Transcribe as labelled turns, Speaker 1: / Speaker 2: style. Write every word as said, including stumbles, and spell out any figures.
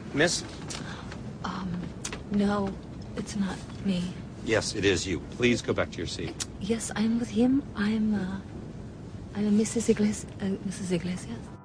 Speaker 1: Miss?
Speaker 2: Um, no, it's not me.
Speaker 1: Yes, it is you. Please go back to your seat.
Speaker 2: Yes, I'm with him. I'm, uh, I'm Missus Iglesias. Uh, Missus Iglesias.